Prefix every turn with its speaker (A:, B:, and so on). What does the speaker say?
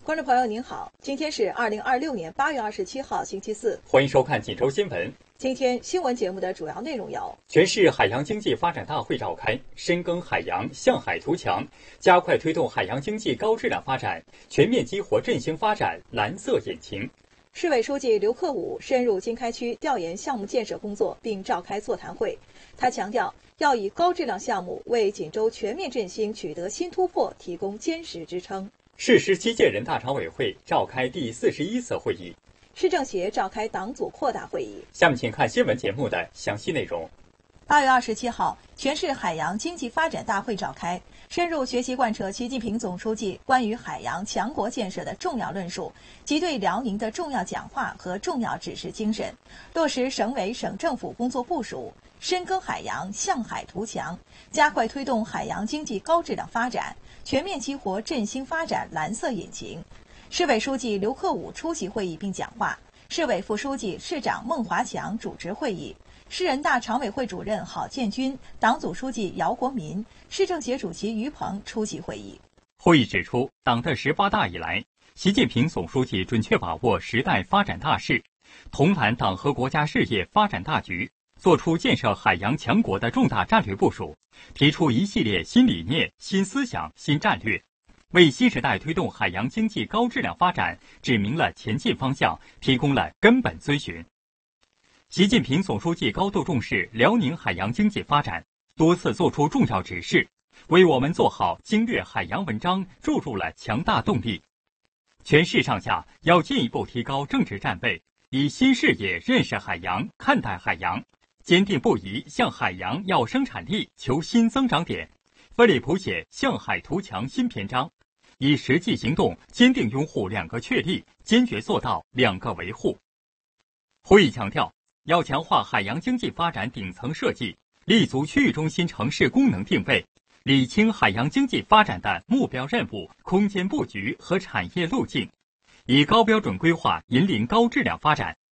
A: 观众朋友您好，今天是2026年8月27号星期四，
B: 欢迎收看锦州新闻。
A: 今天新闻节目的主要内容有：
B: 全市海洋经济发展大会召开，深耕海洋，向海图强，加快推动海洋经济高质量发展，全面激活振兴发展蓝色引擎。
A: 市委书记刘克武深入经开区调研项目建设工作，并召开座谈会。他强调，要以高质量项目为锦州全面振兴取得新突破提供坚实支撑。
B: 市17届人大常委会召开第41次会议，
A: 市政协召开党组扩大会议。
B: 下面请看新闻节目的详细内容。
A: 8月27号，全市海洋经济发展大会召开，深入学习贯彻习近平总书记关于海洋强国建设的重要论述及对辽宁的重要讲话和重要指示精神，落实省委省政府工作部署，深耕海洋，向海图强，加快推动海洋经济高质量发展，全面激活振兴发展蓝色引擎。市委书记刘克武出席会议并讲话，市委副书记、市长孟华强主持会议。市人大常委会主任郝建军、党组书记姚国民、市政协主席于鹏出席会议。
B: 会议指出，党的18大以来，习近平总书记准确把握时代发展大势，统揽党和国家事业发展大局，作出建设海洋强国的重大战略部署，提出一系列新理念、新思想、新战略，为新时代推动海洋经济高质量发展指明了前进方向，提供了根本遵循。习近平总书记高度重视辽宁海洋经济发展，多次作出重要指示，为我们做好经略海洋文章注入了强大动力。全市上下要进一步提高政治战备，以新视野认识海洋、看待海洋，坚定不移向海洋要生产力求新增长点，奋力谱写向海图强新篇章，以实际行动坚定拥护2个确立，坚决做到2个维护。会议强调，要强化海洋经济发展顶层设计，立足区域中心城市功能定位，理清海洋经济发展的目标任务、空间布局和产业路径，以高标准规划引领高质量发展，